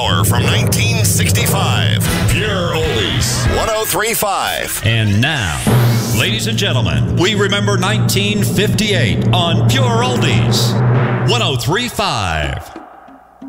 From 1965, Pure Oldies, 103.5. And now, ladies and gentlemen, we remember 1958 on Pure Oldies, 103.5.